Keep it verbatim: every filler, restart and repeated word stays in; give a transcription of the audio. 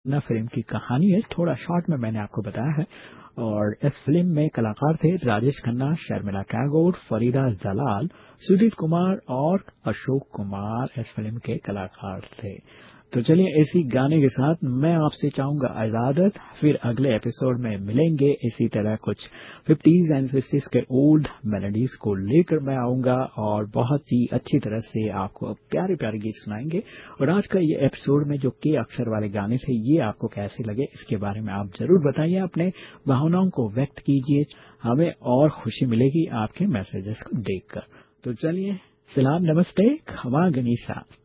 ना फिल्म की कहानी है, थोड़ा शॉर्ट में मैंने आपको बताया है। और इस फिल्म में कलाकार थे राजेश खन्ना, शर्मिला टैगोर, फरीदा जलाल, सुजीत कुमार और अशोक कुमार इस फिल्म के कलाकार थे। तो चलिए इसी गाने के साथ मैं आपसे चाहूंगा इजाजत, फिर अगले एपिसोड में मिलेंगे इसी तरह कुछ फिफ्टीज एंड सिक्सटीज के ओल्ड मेलोडीज को लेकर मैं आऊंगा और बहुत ही अच्छी तरह से आपको प्यारे प्यारे गीत सुनाएंगे। और आज का ये एपिसोड में जो के अक्षर वाले गाने थे ये आपको कैसे लगे इसके बारे में आप जरूर बताइए, अपने भावनाओं को व्यक्त कीजिए, हमें और खुशी मिलेगी आपके मैसेजेस को देखकर। तो चलिए सलाम, नमस्ते, खमा गनीसा।